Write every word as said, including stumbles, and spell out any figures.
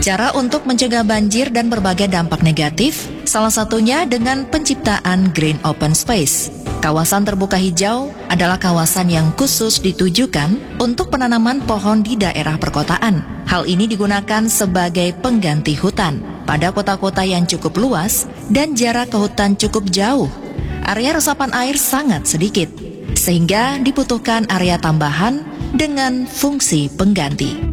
Cara untuk mencegah banjir dan berbagai dampak negatif, salah satunya dengan penciptaan green open space. Kawasan terbuka hijau adalah kawasan yang khusus ditujukan untuk penanaman pohon di daerah perkotaan. Hal ini digunakan sebagai pengganti hutan. Pada kota-kota yang cukup luas dan jarak ke hutan cukup jauh, area resapan air sangat sedikit, sehingga dibutuhkan area tambahan dengan fungsi pengganti.